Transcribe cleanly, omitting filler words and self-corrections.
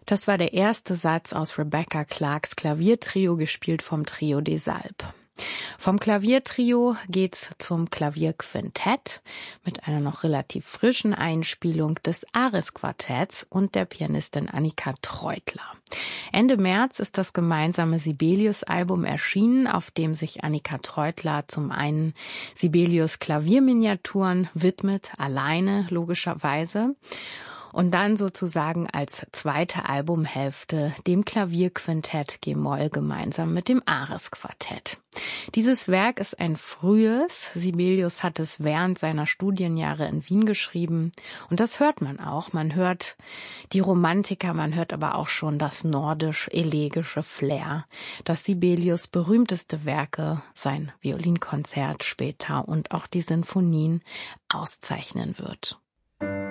Das war der erste Satz aus Rebecca Clarks Klaviertrio, gespielt vom Trio des Alpes. Vom Klaviertrio geht's zum Klavierquintett mit einer noch relativ frischen Einspielung des Ares-Quartetts und der Pianistin Annika Treutler. Ende März ist das gemeinsame Sibelius-Album erschienen, auf dem sich Annika Treutler zum einen Sibelius Klavierminiaturen widmet, alleine logischerweise, und dann sozusagen als zweite Albumhälfte dem Klavierquintett G-Moll gemeinsam mit dem Ares-Quartett. Dieses Werk ist ein frühes. Sibelius hat es während seiner Studienjahre in Wien geschrieben. Und das hört man auch. Man hört die Romantiker, man hört aber auch schon das nordisch-elegische Flair, das Sibelius' berühmteste Werke, sein Violinkonzert später und auch die Sinfonien auszeichnen wird.